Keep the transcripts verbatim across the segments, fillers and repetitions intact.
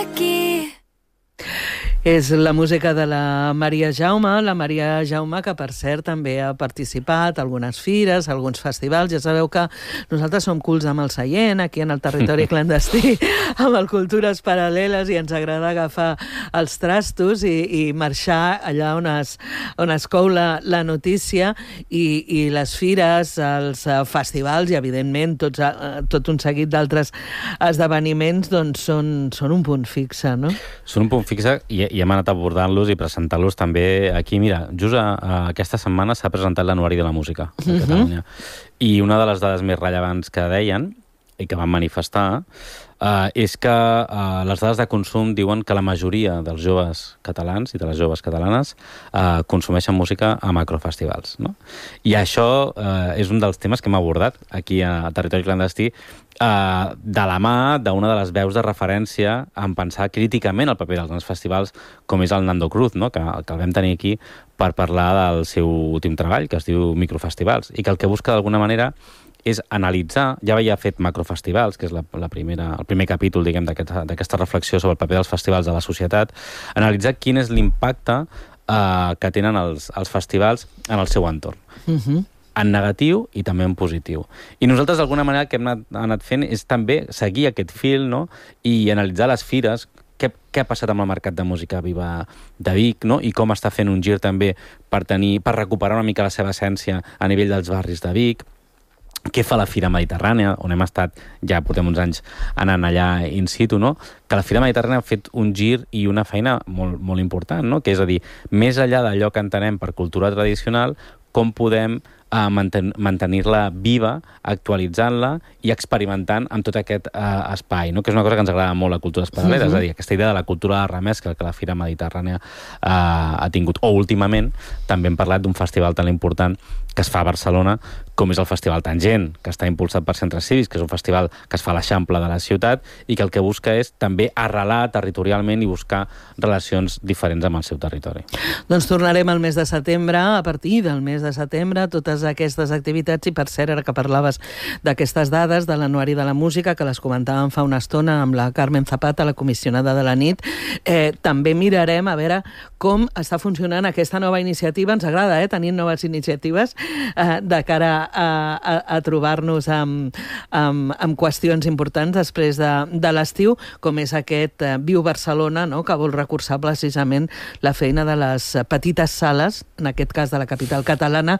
És la música de la Maria Jaume, la Maria Jaume que per cert també ha participat a algunes fires, a alguns festivals. Ja sabeu que nosaltres som culs amb el seient, aquí en el territori clandestí, amb el Cultures Paral·leles, i ens agrada agafar els trastos i, i marxar allà on es, on es cou la, la notícia, i, i les fires, els festivals i evidentment tots, tot un seguit d'altres esdeveniments doncs són, són un punt fixe, no? Són un punt fixe i i hem anat abordant-los i presentant-los també aquí. Mira, just a, a aquesta setmana s'ha presentat l'Anuari de la Música a Catalunya. Uh-huh. I una de les dades més rellevants que deien i que van manifestar uh, és que uh, les dades de consum diuen que la majoria dels joves catalans i de les joves catalanes uh, consumeixen música a macrofestivals, no? I això uh, és un dels temes que hem abordat aquí a Territori Clandestí, Uh, de la mà d'una de les veus de referència en pensar críticament el paper dels grans festivals, com és el Nando Cruz, no? que, que el vam tenir aquí per parlar del seu últim treball, que es diu Microfestivals, i que el que busca d'alguna manera és analitzar, ja havia fet macrofestivals, que és la, la primera, el primer capítol, diguem, d'aquesta, d'aquesta reflexió sobre el paper dels festivals de la societat, analitzar quin és l'impacte uh, que tenen els, els festivals en el seu entorn. Uh-huh. En negatiu i també en positiu. I nosaltres, d'alguna manera, el que hem anat, anat fent és també seguir aquest fil, no? I analitzar les fires, què, què ha passat amb el mercat de música viva de Vic, no? I com està fent un gir també per, tenir, per recuperar una mica la seva essència a nivell dels barris de Vic. Què fa la Fira Mediterrània, on hem estat, ja portem uns anys anant allà in situ, no? Que la Fira Mediterrània ha fet un gir i una feina molt, molt important, no? Que és a dir, més enllà d'allò que entenem per cultura tradicional, com podem a manten mantenir-la viva, actualitzant-la i experimentant amb tot aquest uh, espai, no? Que és una cosa que ens agrada molt a Cultures Paral·leles, uh-huh. És a dir, aquesta idea de la cultura de remescla que la Fira Mediterrània uh, ha tingut. O últimament també hem parlat d'un festival tan important que es fa a Barcelona, com és el Festival Tangent, que està impulsat per Centres Cívics, que és un festival que es fa a l'Eixample de la ciutat i que el que busca és també arrelar territorialment i buscar relacions diferents amb el seu territori. Doncs tornarem al mes de setembre, a partir del mes de setembre, totes aquestes activitats, i per cert, ara que parlaves d'aquestes dades de l'Anuari de la Música, que les comentàvem fa una estona amb la Carmen Zapata, la comissionada de la nit, eh, també mirarem a veure com està funcionant aquesta nova iniciativa. Ens agrada, eh, tenir noves iniciatives eh, de cara a, a, a trobar-nos amb, amb, amb qüestions importants després de, de l'estiu, com és aquest eh, Viu Barcelona, no?, que vol recursar precisament la feina de les petites sales, en aquest cas de la capital catalana,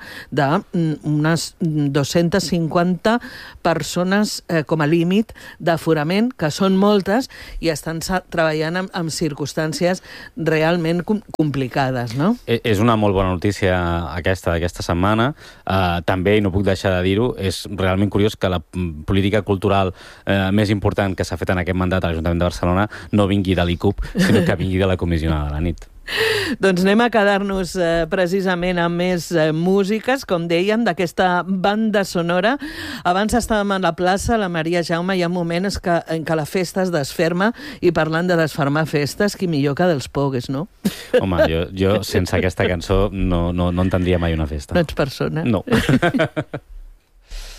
d'unes dos-centes cinquanta persones eh, com a límit d'aforament, que són moltes i estan treballant en, en circumstàncies realment com complicades, no? És una molt bona notícia aquesta d'aquesta setmana. Uh, també, i no puc deixar de dir-ho, és realment curiós que la política cultural eh, més important que s'ha fet en aquest mandat a l'Ajuntament de Barcelona no vingui de l'I C U P, sinó que vingui de la comissionada de la nit. Doncs anem a quedar-nos eh, precisament amb més eh, músiques, com dèiem, d'aquesta banda sonora. Abans estàvem a la plaça, la Maria Jaume, hi ha moments que, en què la festa es desferma, i parlant de desfermar festes, qui millor que dels Pogues, no? Home, jo, jo sense aquesta cançó no, no, no entendria mai una festa. No ets persona. No.